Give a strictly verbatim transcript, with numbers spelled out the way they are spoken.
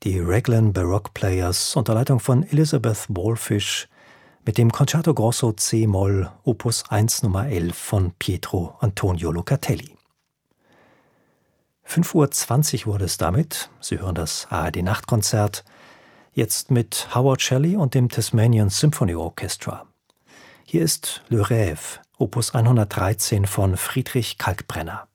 die Raglan Baroque Players unter Leitung von Elizabeth Wallfisch mit dem Concerto Grosso C-Moll Opus eins Nummer elf von Pietro Antonio Locatelli. fünf Uhr zwanzig wurde es damit. Sie hören das A R D-Nachtkonzert, jetzt mit Howard Shelley und dem Tasmanian Symphony Orchestra. Hier ist Le Rêve, Opus hundertdreizehn von Friedrich Kalkbrenner.